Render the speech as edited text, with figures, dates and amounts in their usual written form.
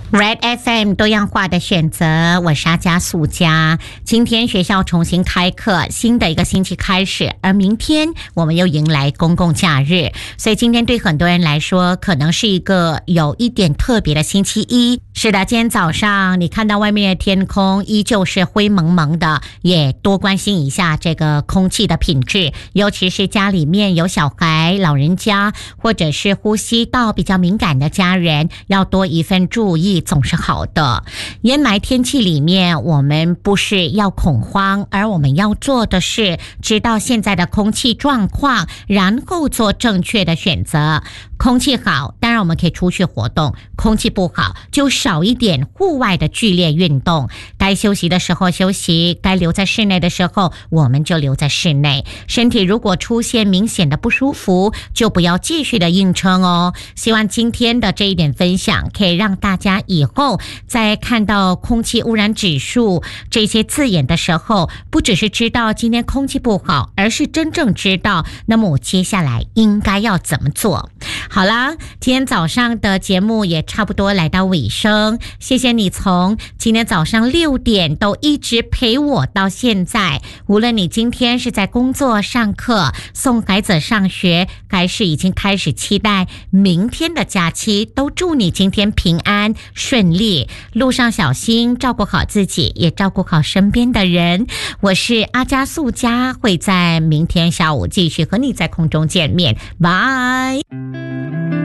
Red FM 多样化的选择，我是阿加素佳。今天学校重新开课，新的一个星期开始，而明天我们又迎来公共假日，所以今天对很多人来说可能是一个有一点特别的星期一。是的，今天早上你看到外面的天空依旧是灰蒙蒙的，也多关心一下这个空气的品质，尤其是家里面有小孩、老人家或者是呼吸道比较敏感的家人，要多一份注意总是好的。烟霾天气里面，我们不是要恐慌，而我们要做的是知道现在的空气状况，然后做正确的选择。空气好，当然我们可以出去活动；空气不好，就少一点户外的剧烈运动。该休息的时候休息，该留在室内的时候，我们就留在室内。身体如果出现明显的不舒服，就不要继续的硬撑哦。希望今天的这一点分享，可以让大家以后在看到空气污染指数这些字眼的时候，不只是知道今天空气不好，而是真正知道，那么我接下来应该要怎么做。好啦，今天早上的节目也差不多来到尾声，谢谢你从今天早上6点都一直陪我到现在。无论你今天是在工作、上课、送孩子上学，还是已经开始期待明天的假期，都祝你今天平安顺利，路上小心，照顾好自己，也照顾好身边的人。我是阿加素佳，会在明天下午继续和你在空中见面，拜。